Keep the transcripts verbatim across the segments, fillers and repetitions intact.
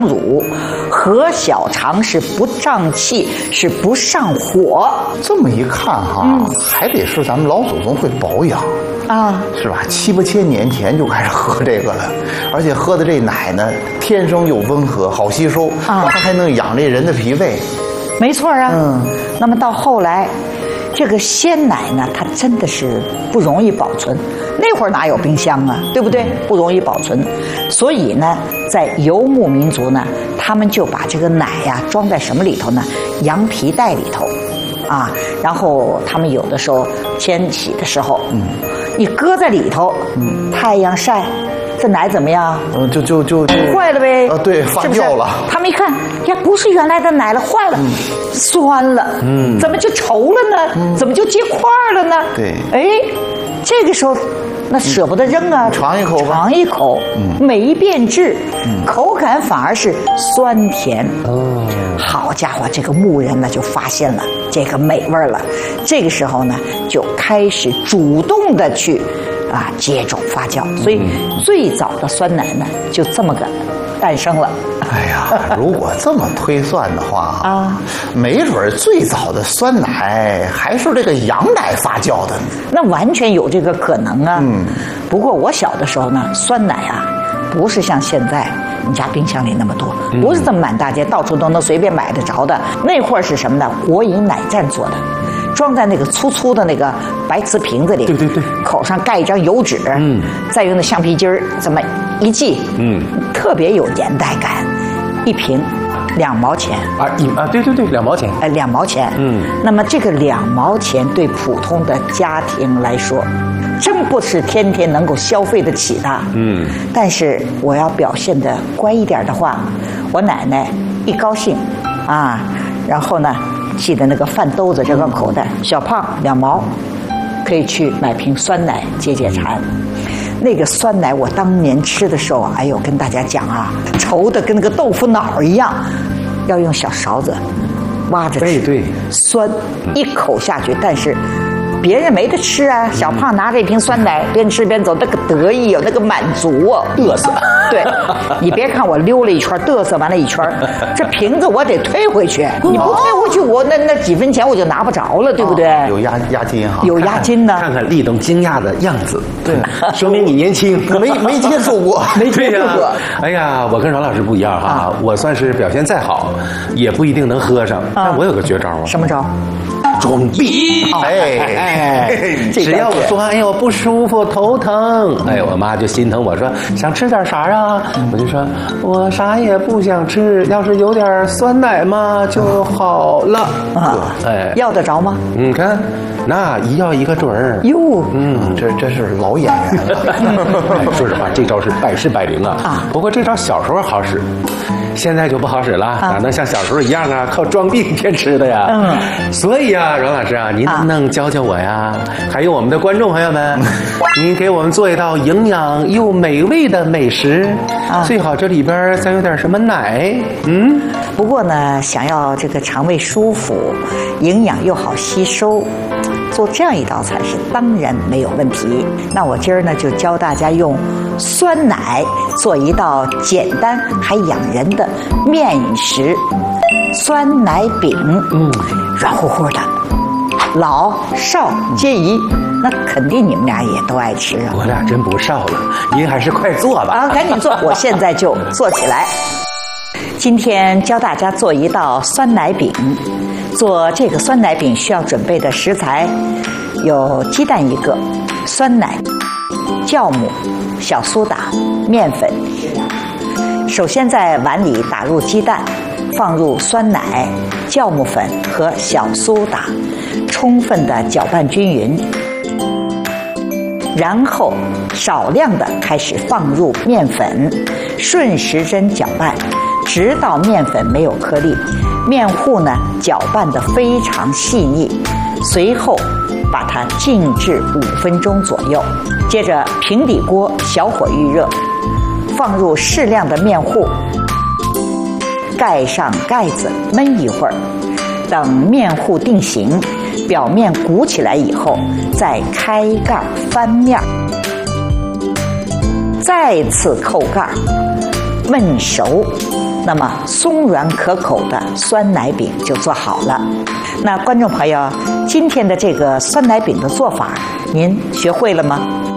乳，和小肠是不胀气，是不上火。 这么一看哈，嗯、还得是咱们老祖宗会保养啊，是吧？七八千年前就开始喝这个了，而且喝的这奶呢，天生又温和，好吸收啊，它还能养这人的脾胃。 没错啊，嗯。那么到后来，这个鲜奶呢，它真的是不容易保存。那会儿哪有冰箱啊，对不对？不容易保存，所以呢，在游牧民族呢，他们就把这个奶呀装在什么里头呢？羊皮袋里头，啊，然后他们有的时候迁徙的时候，嗯，你搁在里头，嗯，太阳晒。这奶怎么样？ 嗯，就就就就坏了呗。 啊，对，发酵了。 他们一看，呀，不是原来的奶了，坏了，嗯、酸了，嗯，怎么就稠了呢？嗯、怎么就结块了呢？ 对， 哎，这个时候，那舍不得扔啊， 嗯、尝一口吧， 尝一口，嗯，没变质，嗯，口感反而是酸甜。哦，好家伙，这个牧人呢就发现了这个美味了，这个时候呢就开始主动的去。啊，接种发酵，所以最早的酸奶呢，就这么个诞生了。 哎呀，如果这么推算的话啊，没准最早的酸奶还是这个羊奶发酵的， 那完全有这个可能啊。嗯，不过我小的时候呢，酸奶啊，不是像现在你家冰箱里那么多，不是这么满大街到处都能随便买得着的。那会儿是什么呢？国营奶站做的。装在那个粗粗的那个白瓷瓶子里， 对对对， 口上盖一张油纸，嗯，再用那橡皮筋儿这么一系，嗯，特别有年代感。一瓶两毛钱啊，一啊，对对对，两毛钱， 哎，两毛钱，嗯。那么这个两毛钱对普通的家庭来说，真不是天天能够消费得起的，嗯。但是我要表现得乖一点的话，我奶奶一高兴，啊，然后呢。记得那个饭兜子这个口袋，小胖两毛，可以去买瓶酸奶解解馋。那个酸奶我当年吃的时候，哎呦，跟大家讲啊，稠的跟那个豆腐脑一样，要用小勺子挖着吃， 对对， 酸，一口下去，但是。别人没得吃啊，小胖拿着一瓶酸奶，边吃边走，那个得意哦，那个满足哦， 嘚瑟。 对，你别看我溜了一圈，嘚瑟完了一圈，这瓶子我得退回去，你不退回去，我那那几分钱我就拿不着了，对不对？ 哦、有押押金哈， 有押金呢。 看看立冬惊讶的样子，对，说明你年轻， 没没接触过， 没接触过。 哎呀，我跟阮老师不一样哈，啊、我算是表现再好，也不一定能喝上，啊、但我有个绝招啊。 什么招？ 装逼！哎哎，只要我说哎呦不舒服头疼，哎我妈就心疼我说想吃点啥啊？我就说我啥也不想吃，要是有点酸奶嘛就好了啊！ 哎，要得着吗？ 你看，那一要一个准儿。 哟， 嗯，这真是老演员了。 说实话，这招是百试百灵啊！啊，不过这招小时候好使。现在就不好使了，哪能像小时候一样啊，靠装逼骗吃的呀？嗯，所以啊，阮老师啊，您能不能教教我呀？还有我们的观众朋友们，您给我们做一道营养又美味的美食，啊、最好这里边再有点什么奶。嗯， 不过呢，想要这个肠胃舒服，营养又好吸收。做这样一道菜是当然没有问题。那我今儿呢就教大家用酸奶做一道简单还养人的面食——酸奶饼。嗯，软乎乎的，老少皆宜。那肯定你们俩也都爱吃啊。 我俩真不少了，您还是快做吧。 啊，赶紧做！我现在就做起来。今天教大家做一道酸奶饼。做这个酸奶饼需要准备的食材有鸡蛋一个、酸奶、酵母、小苏打、面粉。首先在碗里打入鸡蛋，放入酸奶、酵母粉和小苏打，充分的搅拌均匀。然后少量的开始放入面粉，顺时针搅拌，直到面粉没有颗粒。面糊呢搅拌得非常细腻，随后把它静置五分钟左右。接着平底锅小火预热，放入适量的面糊，盖上盖子焖一会儿。等面糊定型，表面鼓起来以后，再开盖翻面，再次扣盖焖熟。 那么松软可口的酸奶饼就做好了。那观众朋友，今天的这个酸奶饼的做法，您学会了吗？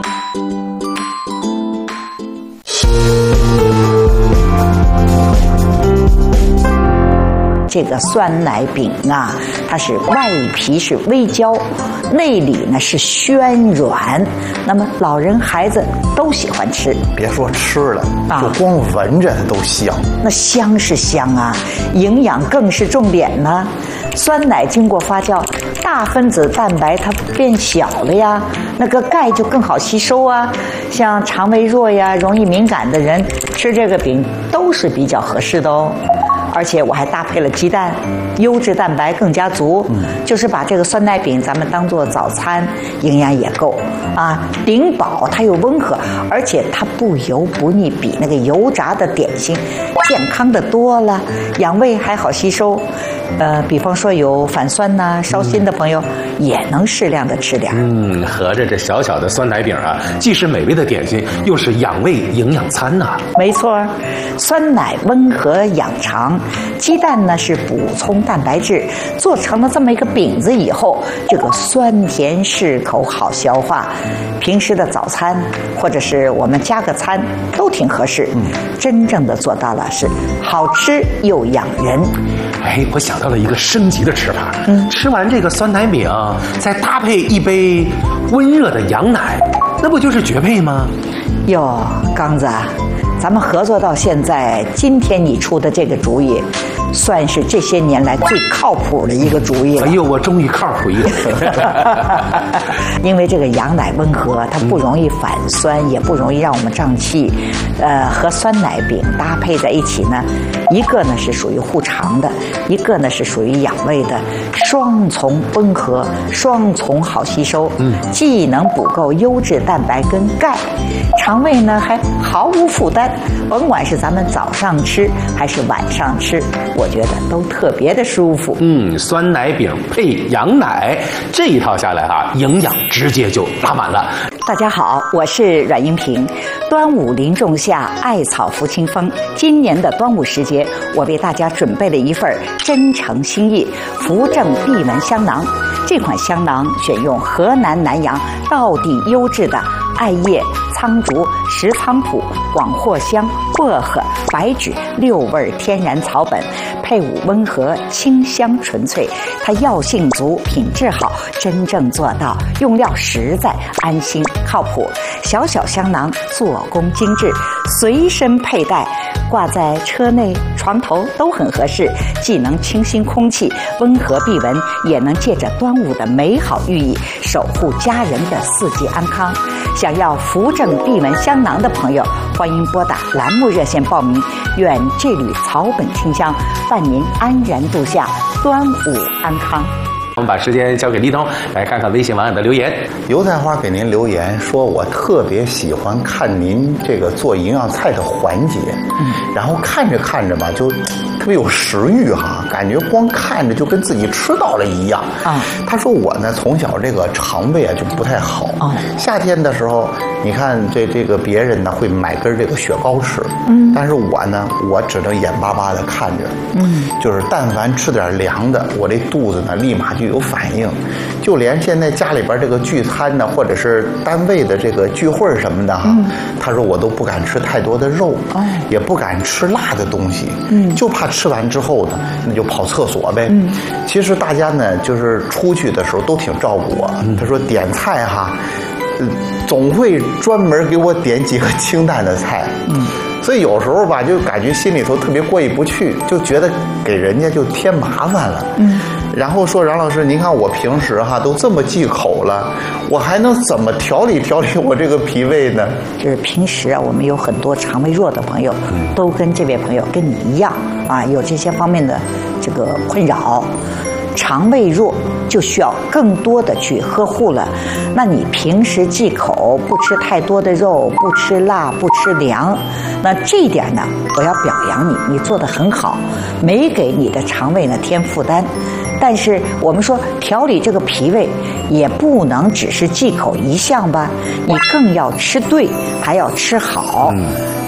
这个酸奶饼啊，它是外皮是微焦，内里呢是暄软，那么老人孩子都喜欢吃。 别说吃了，啊，就光闻着它都香。 那香是香啊，营养更是重点呢。酸奶经过发酵，大分子蛋白它变小了呀，那个钙就更好吸收啊。像肠胃弱呀、容易敏感的人吃这个饼都是比较合适的哦。而且我还搭配了鸡蛋，优质蛋白更加足，嗯、就是把这个酸奶饼咱们当做早餐，营养也够啊，顶饱它又温和，而且它不油不腻，比那个油炸的点心健康的多了，养胃还好吸收。呃，比方说有反酸呐、烧心的朋友，嗯、也能适量的吃点。 嗯，合着这小小的酸奶饼啊，既是美味的点心，又是养胃营养餐呐、啊。 没错，酸奶温和养肠，鸡蛋呢是补充蛋白质，做成了这么一个饼子以后，这个酸甜适口，好消化。平时的早餐或者是我们加个餐都挺合适。嗯，真正的做到了是好吃又养人。 哎，我想到了一个升级的吃法。嗯，吃完这个酸奶饼，再搭配一杯温热的羊奶，那不就是绝配吗？ 哟，刚子，咱们合作到现在，今天你出的这个主意，算是这些年来最靠谱的一个主意了。 哎呦，我终于靠谱一了。因为这个羊奶温和，它不容易反酸，嗯、也不容易让我们胀气。呃，和酸奶饼搭配在一起呢，一个呢是属于护肠的，一个呢是属于养胃的，双重温和，双重好吸收。嗯，既能补够优质蛋白跟钙，肠胃呢还毫无负担。甭管是咱们早上吃还是晚上吃，我觉得都特别的舒服。 嗯，酸奶饼配羊奶，这一套下来啊，营养直接就拉满了。 大家好，我是阮英平。端午临仲夏，艾草拂清风。今年的端午时节，我为大家准备了一份真诚心意扶正闭门香囊。这款香囊选用河南南阳道地优质的艾叶、苍竹、石菖蒲、广藿香、薄荷、白芷六味天然草本，配伍温和清香纯粹，它药性足，品质好，真正做到用料实在、安心靠谱。小小香囊做工精致，随身佩戴，挂在车内、床头都很合适，既能清新空气、温和避蚊，也能借着端午的美好寓意，守护家人的四季安康。想要扶正闭门香囊的朋友，欢迎拨打栏目热线报名。愿这缕草本清香伴您安然度夏，端午安康。 我们把时间交给立冬，来看看微信网友的留言。 油菜花给您留言说，我特别喜欢看您这个做营养菜的环节，嗯，然后看着看着吧，就特别有食欲哈，感觉光看着就跟自己吃到了一样啊。他说我呢从小这个肠胃啊就不太好啊，夏天的时候你看这这个别人呢会买根这个雪糕吃，嗯，但是我呢我只能眼巴巴的看着，嗯，就是但凡吃点凉的，我这肚子呢立马就有反应，就连现在家里边这个聚餐呢，或者是单位的这个聚会什么的哈，嗯、他说我都不敢吃太多的肉，哎、也不敢吃辣的东西，嗯，就怕吃完之后呢，那就跑厕所呗。嗯，其实大家呢，就是出去的时候都挺照顾我。嗯、他说点菜哈，总会专门给我点几个清淡的菜。嗯。所以有时候吧，就感觉心里头特别过意不去，就觉得给人家就添麻烦了。嗯，然后说饶老师，您看我平时哈都这么忌口了，我还能怎么调理调理我这个脾胃呢？ 就是平时啊，我们有很多肠胃弱的朋友，都跟这位朋友跟你一样啊，有这些方面的这个困扰。肠胃弱就需要更多的去呵护了。那你平时忌口，不吃太多的肉，不吃辣，不吃凉，那这一点呢，我要表扬你，你做得很好，没给你的肠胃呢添负担。但是我们说调理这个脾胃，也不能只是忌口一项吧，你更要吃对，还要吃好。嗯，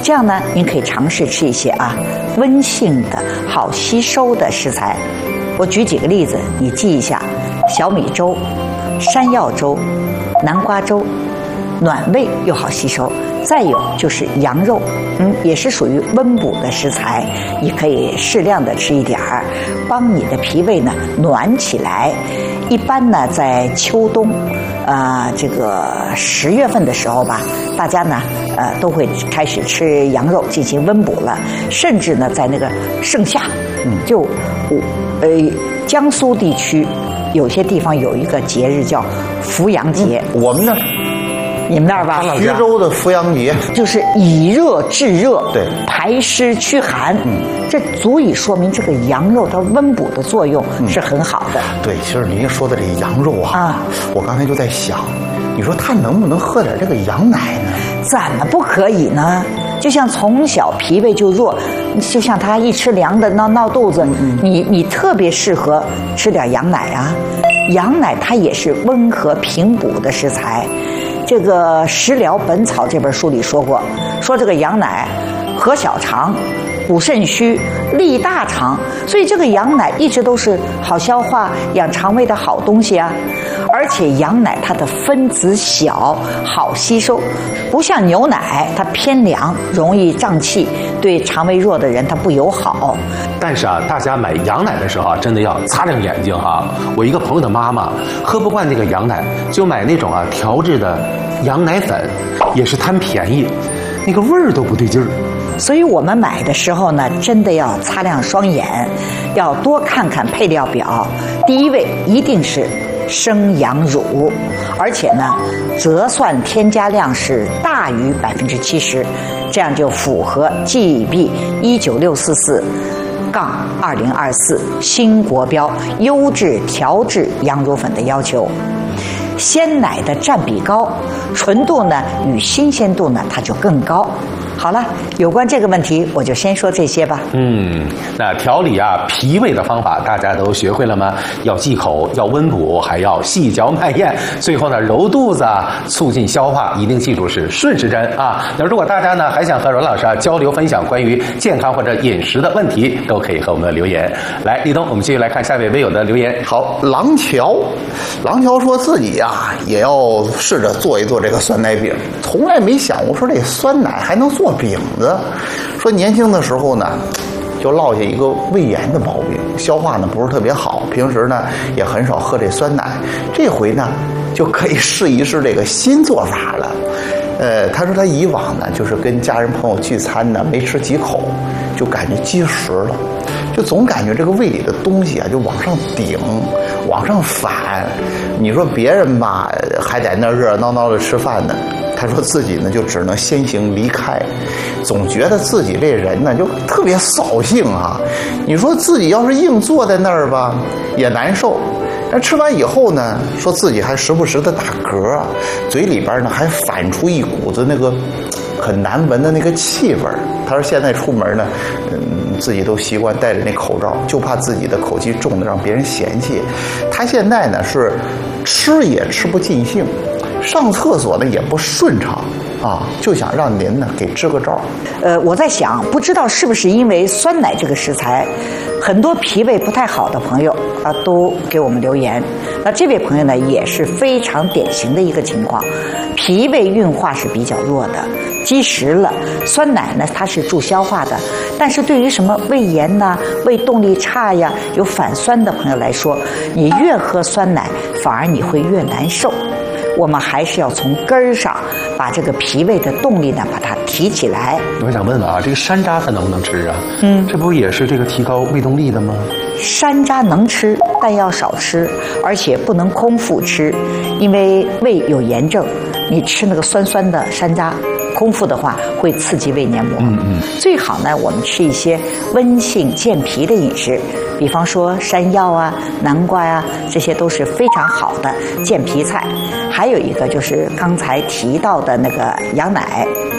这样呢，您可以尝试吃一些啊温性的好吸收的食材。我举几个例子，你记一下：小米粥、山药粥、南瓜粥，暖胃又好吸收。再有就是羊肉，嗯，也是属于温补的食材，你可以适量的吃一点儿，帮你的脾胃呢暖起来。一般呢，在秋冬，呃，这个十月份的时候吧，大家呢，呃，都会开始吃羊肉进行温补了，甚至呢，在那个盛夏，嗯，就，呃，江苏地区有些地方有一个节日叫伏阳节， 嗯、我们呢。 你们那儿吧， 徐州的伏阳节就是以热制热， 对， 排湿驱寒，嗯，这足以说明这个羊肉它温补的作用是很好的。 嗯、对，其实您说的这羊肉啊，啊，我刚才就在想，你说他能不能喝点这个羊奶呢？ 怎么不可以呢？就像从小脾胃就弱，就像他一吃凉的闹闹肚子，嗯、你你特别适合吃点羊奶啊。羊奶它也是温和平补的食材。这个《食疗本草》这本书里说过，说这个羊奶和小肠、补肾虚、利大肠，所以这个羊奶一直都是好消化、养肠胃的好东西啊。而且羊奶它的分子小，好吸收，不像牛奶它偏凉，容易胀气，对肠胃弱的人它不友好。 但是啊，大家买羊奶的时候啊，真的要擦亮眼睛哈。我一个朋友的妈妈喝不惯那个羊奶，就买那种啊调制的羊奶粉，也是贪便宜，那个味儿都不对劲儿。 所以我们买的时候呢，真的要擦亮双眼，要多看看配料表。第一位一定是生羊乳，而且呢，折算添加量是大于百分之七十，这样就符合 G B 一九六四四杠二零二四新国标优质调制羊乳粉的要求。鲜奶的占比高，纯度呢与新鲜度呢它就更高。好了，有关这个问题，我就先说这些吧。 嗯，那调理啊脾胃的方法大家都学会了吗？要忌口，要温补，还要细嚼慢咽。最后呢，揉肚子啊，促进消化，一定记住是顺时针啊。那如果大家呢还想和阮老师啊交流分享关于健康或者饮食的问题，都可以和我们留言。来，立冬，我们继续来看下位微友的留言。 好，郎乔，郎乔说自己呀、啊、也要试着做一做这个酸奶饼，从来没想过说这酸奶还能做饼子。说年轻的时候呢就落下一个胃炎的毛病，消化呢不是特别好，平时呢也很少喝这酸奶，这回呢就可以试一试这个新做法了。呃，他说他以往呢就是跟家人朋友聚餐呢，没吃几口就感觉积食了，就总感觉这个胃里的东西啊就往上顶往上反。你说别人吧还在那热热闹闹的吃饭呢，他说自己呢就只能先行离开，总觉得自己这人呢就特别扫兴啊。你说自己要是硬坐在那儿吧也难受，但吃完以后呢说自己还时不时的打嗝，嘴里边呢还反出一股子那个很难闻的那个气味。他说现在出门呢嗯，自己都习惯戴着那口罩，就怕自己的口气重的让别人嫌弃。他现在呢是吃也吃不尽兴，上厕所呢也不顺畅啊，就想让您呢给支个招。 呃，我在想，不知道是不是因为酸奶这个食材，很多脾胃不太好的朋友啊都给我们留言。那这位朋友呢也是非常典型的一个情况，脾胃运化是比较弱的，积食了。酸奶呢它是助消化的，但是对于什么胃炎呐、胃动力差呀、有反酸的朋友来说，你越喝酸奶反而你会越难受。我们还是要从根儿上把这个脾胃的动力呢把它提起来。 我想问问啊，这个山楂它能不能吃啊？嗯，这不也是这个提高胃动力的吗？ 山楂能吃，但要少吃，而且不能空腹吃，因为胃有炎症，你吃那个酸酸的山楂空腹的话会刺激胃黏膜。嗯嗯，最好呢我们吃一些温性健脾的饮食，比方说山药啊、南瓜呀、啊，这些都是非常好的健脾菜。还有一个就是刚才提到的那个羊奶，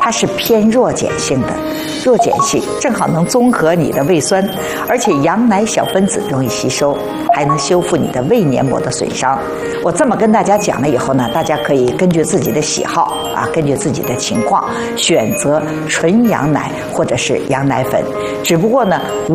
它是偏弱碱性的，弱碱性正好能综合你的胃酸，而且羊奶小分子容易吸收，还能修复你的胃黏膜的损伤。我这么跟大家讲了以后呢，大家可以根据自己的喜好啊，根据自己的情况选择纯羊奶或者是羊奶粉。只不过呢，